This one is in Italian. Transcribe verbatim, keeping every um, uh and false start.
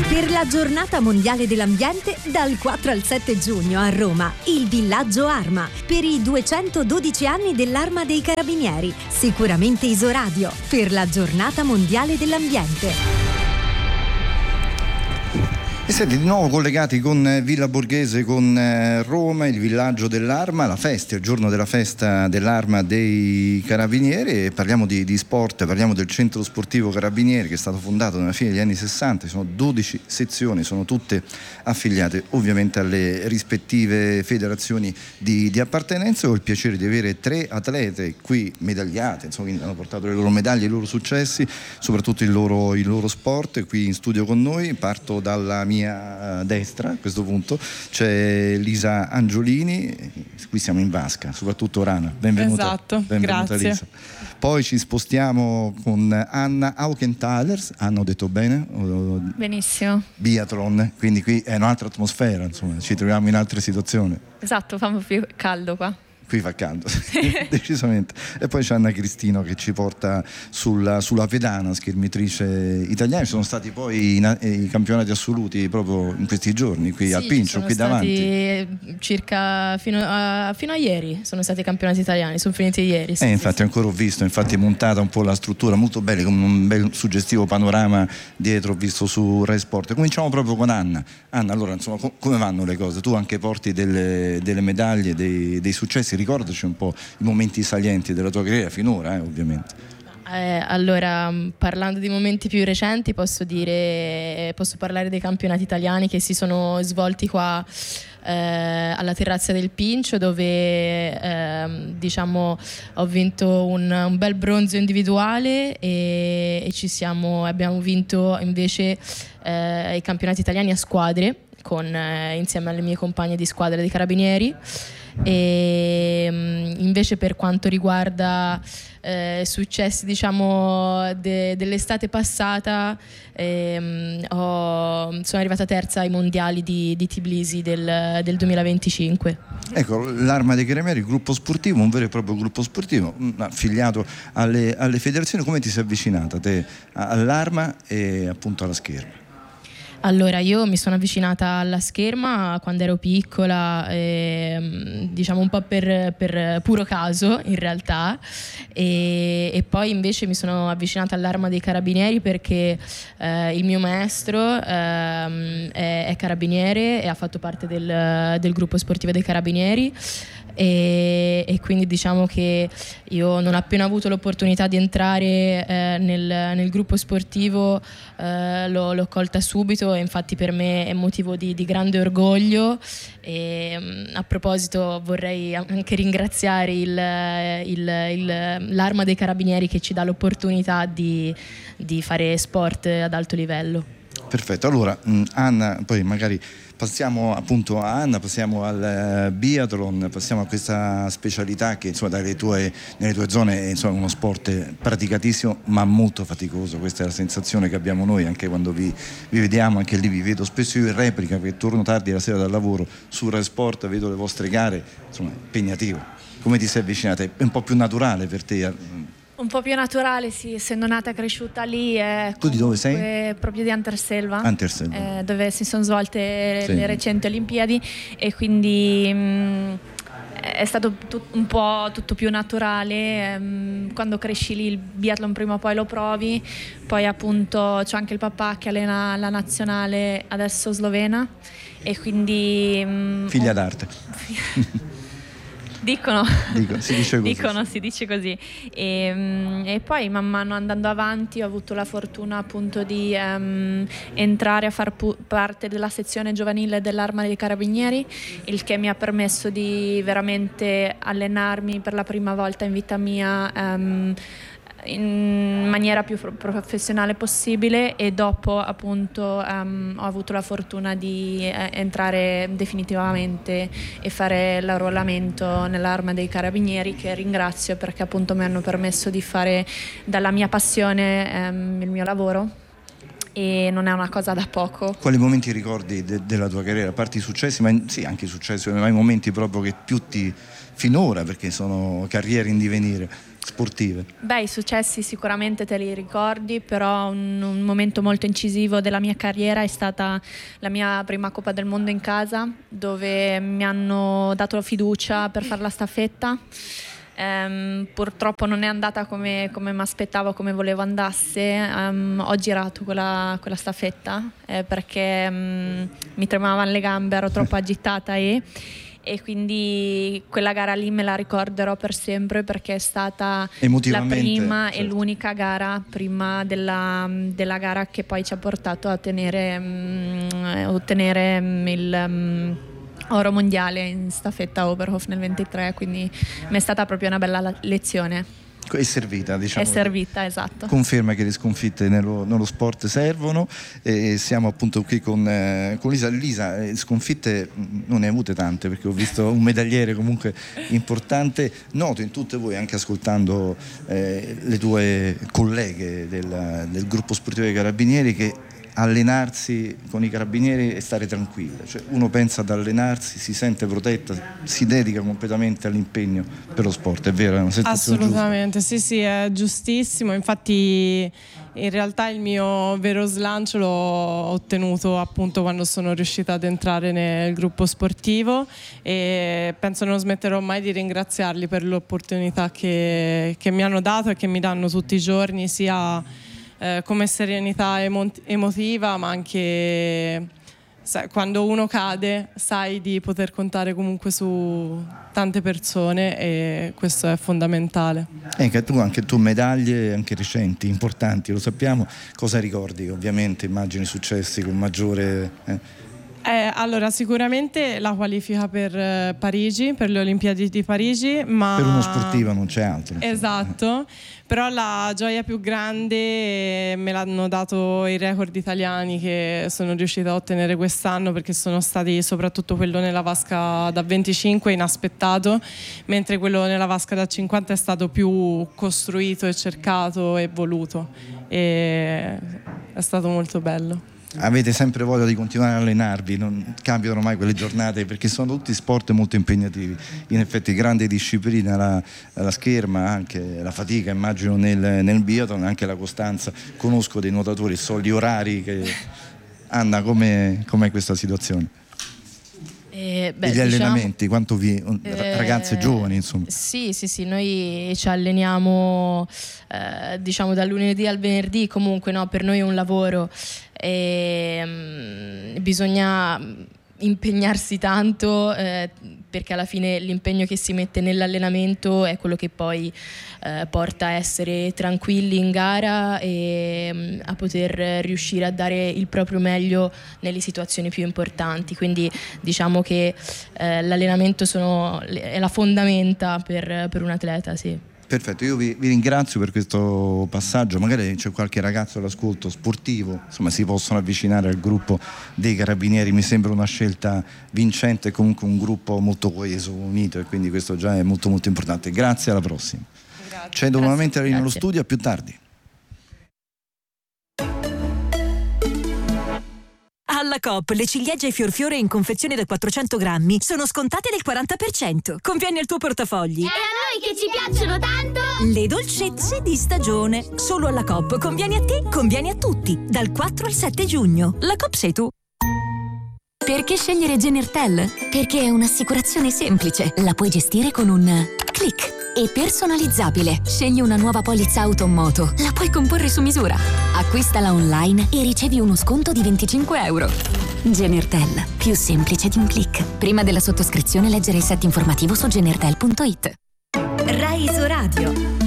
Per la giornata mondiale dell'ambiente dal quattro al sette giugno a Roma, il villaggio Arma, per i duecentododici anni dell'Arma dei Carabinieri, sicuramente Isoradio, per la giornata mondiale dell'ambiente. E siete di nuovo collegati con Villa Borghese, con Roma, il villaggio dell'Arma, la festa, il giorno della festa dell'Arma dei Carabinieri, e parliamo di, di sport, parliamo del centro sportivo Carabinieri che è stato fondato nella fine degli anni sessanta, ci sono dodici sezioni, sono tutte affiliate ovviamente alle rispettive federazioni di, di appartenenza. Ho il piacere di avere tre atlete qui medagliate, insomma, quindi hanno portato le loro medaglie, i loro successi, soprattutto il loro, il loro sport, qui in studio con noi. Parto dalla mia destra, a questo punto c'è Lisa Angiolini, qui siamo in vasca, soprattutto Rana, benvenuta. Esatto, benvenuta, grazie. Lisa. Poi ci spostiamo con Anna Aukenthaler, hanno detto bene? Benissimo. Biathlon, quindi qui è un'altra atmosfera, insomma, ci troviamo in altre situazioni. Esatto, fa un po' più caldo qua. Qui fa caldo, decisamente. E poi c'è Anna Cristino che ci porta sulla, sulla pedana, schermitrice italiana. Ci sono stati poi i, i campionati assoluti proprio in questi giorni qui sì, al Pincio, qui davanti. Circa fino a, fino a ieri sono stati i campionati italiani, sono finiti ieri. Sì, eh, sì, infatti sì. ancora ho visto, infatti è montata un po' la struttura, molto bella, con un bel suggestivo panorama dietro, ho visto su Rai Sport. Cominciamo proprio con Anna. Anna, allora insomma, co- come vanno le cose? Tu anche porti delle, delle medaglie, dei, dei successi. Ricordaci un po' i momenti salienti della tua carriera finora, eh, ovviamente. Eh, allora, parlando di momenti più recenti, posso dire, posso parlare dei campionati italiani che si sono svolti qua eh, alla terrazza del Pincio, dove eh, diciamo ho vinto un, un bel bronzo individuale e, e ci siamo, abbiamo vinto invece eh, i campionati italiani a squadre con, eh, insieme alle mie compagne di squadra dei Carabinieri. E invece per quanto riguarda eh, successi diciamo de, dell'estate passata, ehm, ho, sono arrivata terza ai mondiali di, di Tbilisi del, del duemilaventicinque. Ecco, l'Arma dei Carabinieri, gruppo sportivo, un vero e proprio gruppo sportivo affiliato alle, alle federazioni. Come ti sei avvicinata te all'Arma e appunto alla scherma? Allora, io mi sono avvicinata alla scherma quando ero piccola, eh, diciamo un po' per, per puro caso in realtà, e, e poi invece mi sono avvicinata all'Arma dei Carabinieri perché eh, il mio maestro eh, è, è carabiniere e ha fatto parte del, del gruppo sportivo dei Carabinieri. E, e quindi diciamo che io non ho appena avuto l'opportunità di entrare eh, nel, nel gruppo sportivo eh, l'ho, l'ho colta subito, e infatti per me è motivo di, di grande orgoglio. E a proposito vorrei anche ringraziare il, il, il, l'Arma dei Carabinieri che ci dà l'opportunità di, di fare sport ad alto livello. Perfetto, allora Anna, poi magari passiamo appunto a Anna, passiamo al biathlon, passiamo a questa specialità che insomma dalle tue, nelle tue zone è insomma uno sport praticatissimo ma molto faticoso. Questa è la sensazione che abbiamo noi anche quando vi, vi vediamo, anche lì vi vedo spesso io in replica perché torno tardi la sera dal lavoro su Rai Sport, vedo le vostre gare, insomma impegnativo. Come ti sei avvicinata? È un po' più naturale per te? Un po' più naturale, sì, essendo nata e cresciuta lì. È tu di dove sei? Proprio di Anterselva, Anterselva. Eh, dove si sono svolte sì. le recenti Olimpiadi, e quindi mh, è stato tut, un po' tutto più naturale. Mh, quando cresci lì il biathlon prima o poi lo provi, poi appunto c'è anche il papà che allena la nazionale adesso slovena, e quindi... Mh, Figlia oh, d'arte. Dicono, Dico, si dice così. Dicono, si dice così. E, e poi man mano andando avanti ho avuto la fortuna appunto di um, entrare a far pu- parte della sezione giovanile dell'Arma dei Carabinieri, il che mi ha permesso di veramente allenarmi per la prima volta in vita mia um, in maniera più professionale possibile, e dopo appunto um, ho avuto la fortuna di eh, entrare definitivamente e fare l'arruolamento nell'Arma dei Carabinieri, che ringrazio perché appunto mi hanno permesso di fare dalla mia passione um, il mio lavoro, e non è una cosa da poco. Quali momenti ricordi de- della tua carriera, a parte i successi, ma in, sì anche i successi, ma i momenti proprio che più ti finora, perché sono carriere in divenire, sportive? Beh, i successi sicuramente te li ricordi, però un, un momento molto incisivo della mia carriera è stata la mia prima Coppa del Mondo in casa, dove mi hanno dato fiducia per fare la staffetta. Um, purtroppo non è andata come, come mi aspettavo, come volevo andasse. Um, ho girato quella, quella staffetta eh, perché um, mi tremavano le gambe, ero troppo agitata e, e quindi quella gara lì me la ricorderò per sempre, perché è stata la prima certo. e l'unica gara prima della, della gara che poi ci ha portato a tenere, um, ottenere um, il... Um, oro mondiale in staffetta a Oberhof nel ventitré, quindi mi è stata proprio una bella lezione. È servita, diciamo. È servita, esatto. Conferma che le sconfitte nello, nello sport servono, e siamo appunto qui con, eh, con Lisa. Lisa, eh, sconfitte non ne hai avute tante, perché ho visto un medagliere comunque importante. Noto in tutte voi, anche ascoltando eh, le tue colleghe del, del gruppo sportivo dei Carabinieri, che allenarsi con i Carabinieri e stare tranquilla, cioè uno pensa ad allenarsi, si sente protetta, si dedica completamente all'impegno per lo sport, è vero? È una sensazione assolutamente, giusta? sì sì, è giustissimo. Infatti in realtà il mio vero slancio l'ho ottenuto appunto quando sono riuscita ad entrare nel gruppo sportivo, e penso non smetterò mai di ringraziarli per l'opportunità che, che mi hanno dato e che mi danno tutti i giorni, sia Eh, come serenità emo- emotiva, ma anche sai, quando uno cade sai di poter contare comunque su tante persone, e questo è fondamentale. E anche tu, anche tu medaglie anche recenti, importanti, lo sappiamo. Cosa ricordi? Ovviamente immagini successi con maggiore... Eh. Eh, allora sicuramente la qualifica per eh, Parigi, per le Olimpiadi di Parigi, ma per uno sportivo non c'è altro. Esatto, però la gioia più grande me l'hanno dato i record italiani che sono riuscita a ottenere quest'anno, perché sono stati soprattutto quello nella vasca da venticinque inaspettato, mentre quello nella vasca da cinquanta è stato più costruito e cercato e voluto, e è stato molto bello. Avete sempre voglia di continuare a allenarvi, non cambiano mai quelle giornate, perché sono tutti sport molto impegnativi. In effetti grande disciplina la, la scherma, anche la fatica immagino nel, nel biathlon, anche la costanza. Conosco dei nuotatori, so gli orari che... Anna, com'è, com'è questa situazione? Eh, beh, e gli diciamo, allenamenti, quanto vi eh, ragazze giovani insomma? Sì, sì, sì, noi ci alleniamo eh, diciamo dal lunedì al venerdì, comunque no, per noi è un lavoro e mh, bisogna impegnarsi tanto eh, perché alla fine l'impegno che si mette nell'allenamento è quello che poi eh, porta a essere tranquilli in gara e mh, a poter riuscire a dare il proprio meglio nelle situazioni più importanti. Quindi diciamo che eh, l'allenamento sono, è la fondamenta per, per un atleta, sì. Perfetto, io vi, vi ringrazio per questo passaggio. Magari c'è qualche ragazzo all'ascolto sportivo, insomma si possono avvicinare al gruppo dei Carabinieri, mi sembra una scelta vincente, comunque un gruppo molto coeso, unito, e quindi questo già è molto molto importante. Grazie, alla prossima. Grazie. Cedo nuovamente nello studio, a più tardi. Alla Coop le ciliegie Fiorfiore in confezione da quattrocento grammi sono scontate del quaranta per cento. Conviene al tuo portafogli. E a noi che ci piacciono tanto! Le dolcezze di stagione. Solo alla Coop. Conviene a te, conviene a tutti. Dal quattro al sette giugno. La Coop sei tu. Perché scegliere Genertel? Perché è un'assicurazione semplice. La puoi gestire con un click. E personalizzabile. Scegli una nuova polizza auto o moto. La puoi comporre su misura. Acquistala online e ricevi uno sconto di venticinque euro. Genertel. Più semplice di un click. Prima della sottoscrizione leggere il set informativo su genertel punto it. Rai Isoradio.